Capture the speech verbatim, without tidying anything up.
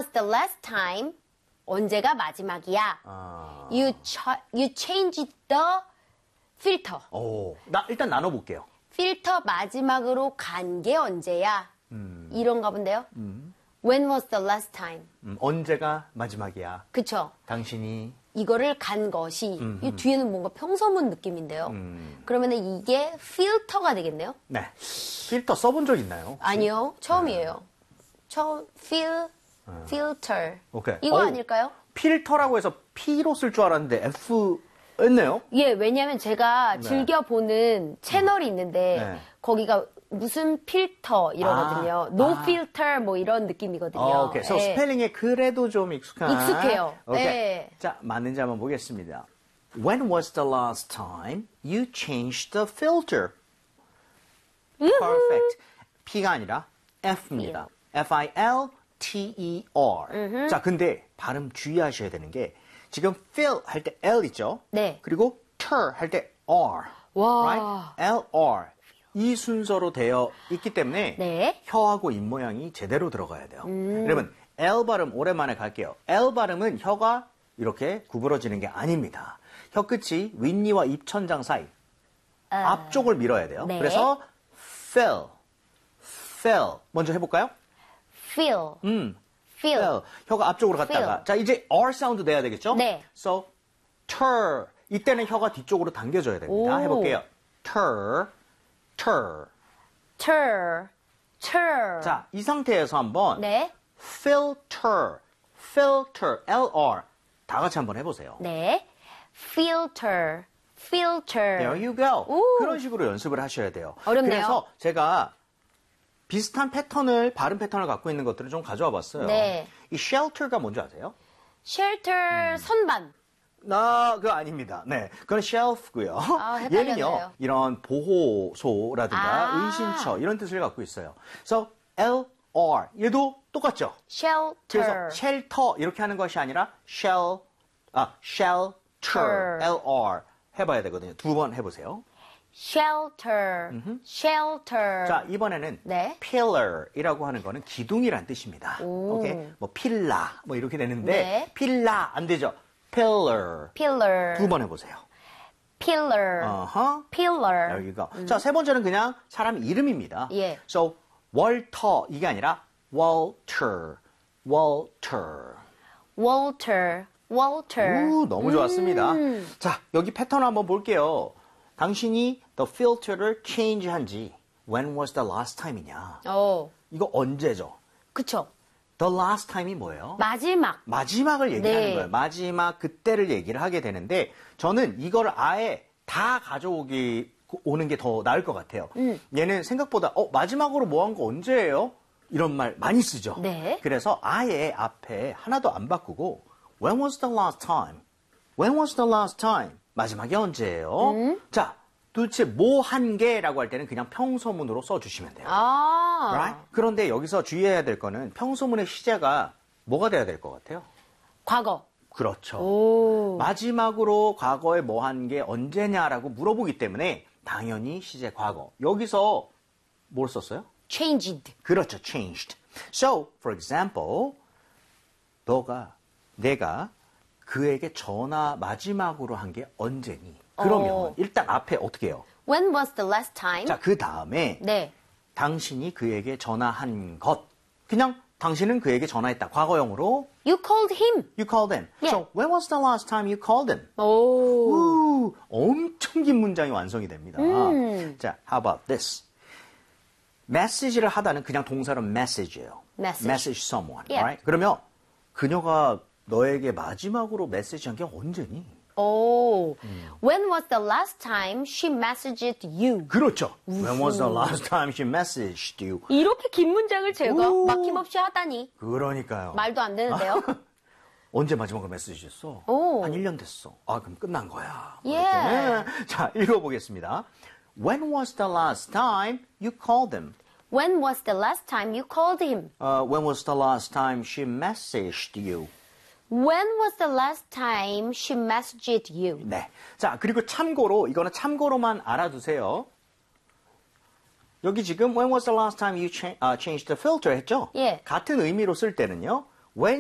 was the last time? 언제가 마지막이야? 아. You, ch- you changed the filter. 오, 나 일단 나눠볼게요. 필터 마지막으로 간 게 언제야? 음. 이런가 본데요. 음. When was the last time? 음, 언제가 마지막이야? 그쵸? 당신이 이거를 간 것이 음, 이 뒤에는 뭔가 평서문 느낌인데요. 음. 그러면 이게 필터가 되겠네요? 네. 필터 써본 적 있나요? 혹시? 아니요. 처음이에요. 처음 fil, filter. 오케이. 이거 어우, 아닐까요? 필터라고 해서 P로 쓸 줄 알았는데 F였네요? 예, 왜냐하면 제가 네. 즐겨보는 채널이 있는데 네. 거기가 무슨 필터 이러거든요. 아, no 아. filter 뭐 이런 느낌이거든요. 어, 오케이. So 예. 스펠링에 그래도 좀 익숙한. 익숙해요. 오케이. 네. 자, 맞는지 한번 보겠습니다. When was the last time you changed the filter? Perfect. P가 아니라 F입니다. F I L T E R. 자, 근데 발음 주의하셔야 되는 게 지금 fill 할 때 L 있죠? 네. 그리고 ter 할 때 R. 와. Right? L R. 이 순서로 되어 있기 때문에 네. 혀하고 입모양이 제대로 들어가야 돼요. 여러분, L 발음 오랜만에 갈게요. L 발음은 혀가 이렇게 구부러지는 게 아닙니다. 혀 끝이 윗니와 입천장 사이 앞쪽을 밀어야 돼요. 네. 그래서 fill, fill 먼저 해볼까요? feel, 음, feel. fill. 혀가 앞쪽으로 갔다가 Fill. 자 이제 R 사운드 내야 되겠죠? 네. So, ter 이때는 혀가 뒤쪽으로 당겨져야 됩니다. 오. 해볼게요. ter, ter. ter, ter. 자, 이 상태에서 한번 네. filter, filter, L-R 다 같이 한번 해보세요. 네. filter, filter. There you go. 오. 그런 식으로 연습을 하셔야 돼요. 어렵네요. 그래서 제가 비슷한 패턴을, 발음 패턴을 갖고 있는 것들을 좀 가져와 봤어요. 네. 이 shelter가 뭔지 아세요? shelter, 선반. 나 그거 아닙니다. 네, 그건 shelf고요. 아, 헷갈렸네요. 얘는요, 이런 보호소라든가 아. 은신처 이런 뜻을 갖고 있어요. So L R 얘도 똑같죠. shelter. 그래서 shelter 이렇게 하는 것이 아니라 shell, 아 shelter, L R 해봐야 되거든요. 두 번 해보세요. shelter, shelter. 자 이번에는 네. pillar이라고 하는 거는 기둥이란 뜻입니다. 오. 오케이, 뭐 필라 뭐 이렇게 되는데 네. 필라 안 되죠. pillar pillar, 두 번 해보세요. pillar, 어허. pillar. There you go. 자, 세 번째는 그냥 사람 이름입니다. 예. So, 월터 이게 아니라 Walter, Walter. Walter, Walter. 우, 너무 좋았습니다. 음. 자, 여기 패턴 한번 볼게요. 당신이 the filter를 change 한지 when was the last time이냐? 어, 이거 언제죠? 그쵸. The last time이 뭐예요? 마지막. 마지막을 얘기하는 네. 거예요. 마지막 그때를 얘기를 하게 되는데 저는 이걸 아예 다 가져오기 오는 게 더 나을 것 같아요. 음. 얘는 생각보다 어 마지막으로 뭐 한 거 언제예요? 이런 말 많이 쓰죠. 네. 그래서 아예 앞에 하나도 안 바꾸고 When was the last time? When was the last time? 마지막이 언제예요? 음. 자, 도대체 뭐 한 게라고 할 때는 그냥 평소문으로 써주시면 돼요. 아. Right? 그런데 여기서 주의해야 될 거는 평소문의 시제가 뭐가 돼야 될 것 같아요? 과거. 그렇죠. 오. 마지막으로 과거에 뭐 한 게 언제냐라고 물어보기 때문에 당연히 시제 과거. 여기서 뭘 썼어요? changed. 그렇죠. changed. So, for example, 너가, 내가 그에게 전화 마지막으로 한 게 언제니? 그러면 어. 일단 앞에 어떻게 해요? When was the last time? 자, 그 다음에 네. 당신이 그에게 전화한 것. 그냥 당신은 그에게 전화했다. 과거형으로 You called him. you called him. 예. So, when was the last time you called him? 오. 우, 엄청 긴 문장이 완성이 됩니다. 음. 자, how about this? 메시지를 하다는 그냥 동사로 message예요. Message. message someone. Yeah. Right? 그러면 그녀가 너에게 마지막으로 메시지한 게 언제니? 오. When was the last time she messaged you? 그렇죠. When was the last time she messaged you? 이렇게 긴 문장을 제가 오. 막힘없이 하다니 그러니까요. 말도 안 되는데요. 언제 마지막으로 메시지 줬어? 오. 한 일 년 됐어. 아, 그럼 끝난 거야. 예. 이렇게. 자, 읽어보겠습니다. When was the last time you called him? When was the last time you called him? Uh, when was the last time she messaged you? When was the last time she messaged you? 네. 자, 그리고 참고로, 이거는 참고로만 알아두세요. 여기 지금 when was the last time you cha- uh, changed the filter 했죠? 예. 같은 의미로 쓸 때는요.